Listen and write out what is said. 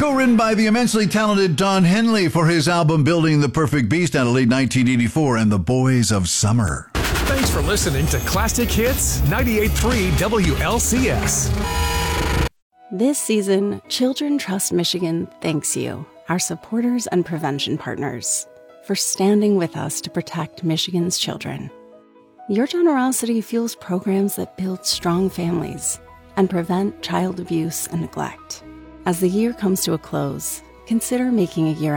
Co-written by the immensely talented Don Henley for his album Building the Perfect Beast out of late 1984 and The Boys of Summer. Thanks for listening to Classic Hits 98.3 WLCS. This season, Children Trust Michigan thanks you, our supporters and prevention partners, for standing with us to protect Michigan's children. Your generosity fuels programs that build strong families and prevent child abuse and neglect. As the year comes to a close, consider making a year